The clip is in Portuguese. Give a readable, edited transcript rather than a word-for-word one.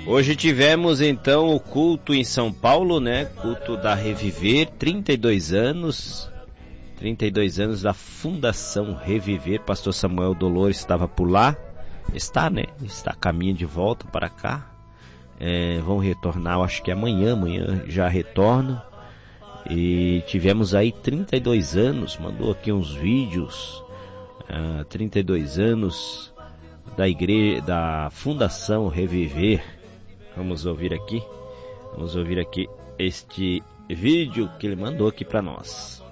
Hoje tivemos então o culto em São Paulo, né? Culto da Reviver, 32 anos da Fundação Reviver. Pastor Samuel Dolores estava por lá, está a caminho de volta para cá. Vão retornar, eu acho que amanhã já retornam. E tivemos aí 32 anos, mandou aqui uns vídeos, 32 anos da igreja, da Fundação Reviver. Vamos ouvir aqui este vídeo que ele mandou aqui para nós.